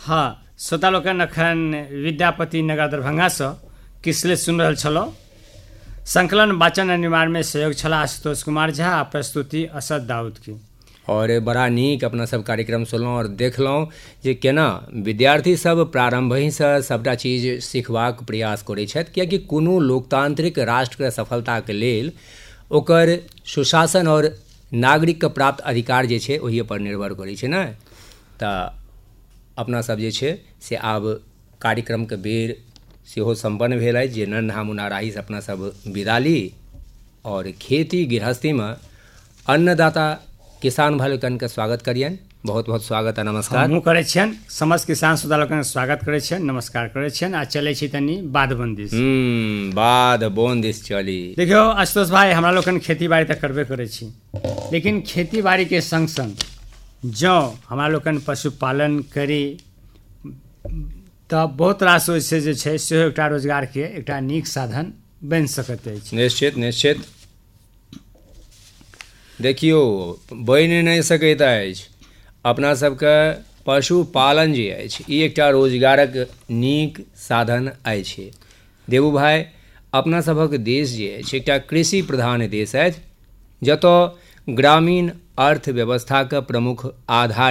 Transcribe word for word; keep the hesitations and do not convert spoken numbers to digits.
हाँ, श्रोता लोकन अखन विद्यापति नगर दरभंगा से किसले सुन रहल छलो। संकलन वाचन आ निर्माण में सहयोग छला आशुतोष कुमार झा आ प्रस्तुति असद दाऊद की। और बड़ा नीक अपना सब कार्यक्रम सुनलहुँ और देखलहुँ जे केना विद्यार्थी सब प्रारंभहिसँ सबटा चीज सिखबाक प्रयास करैत छथि, कियाकि कोनो लोकतांत्रिक राष्ट्रके सफलताके लेल ओकर सुशासन और नागरिकके प्राप्त अधिकार जे छै ओहि पर निर्भर करै छै ने। तऽ अपना सब जे छै से आब कार्यक्रमके बेर सेहो सम्पन्न भेल अछि, जे नन्हा मुन्हा राहीसँ अपना सब विदा ली और खेती गृहस्थीमे अन्नदाता किसान भाई लोकनिके स्वागत करियनि। बहुत बहुत स्वागत आ नमस्कार। हमहूँ करै छियनि, समस्त किसान श्रोता लोकनिके स्वागत करै छियनि, नमस्कार करै छियनि। आ चलै छी तनी बाध वन दिस। हम्म बाध बोन दिस चली। देखियो आशुतोष भाई, हमरा लोकनि खेती बाड़ी तऽ करबे करै छी, लेकिन खेती बाड़ी के संग संग जँ हमरा लोकनि पशुपालन करी तऽ बहुत रास ओहिसँ जे छै सेहो एकटा रोजगारके एकटा नीक साधन बनि सकैत अछि। निश्चित निश्चित। देखियो बनि नहि सकैत अछि, अपना सबके पशुपालन जे अछि ई एकटा रोजगारक नीक साधन अछि। देवू भाई, अपना सभक देश जे अछि एकटा कृषि प्रधान देश अछि, जतऽ ग्रामीण अर्थव्यवस्थाके प्रमुख आधार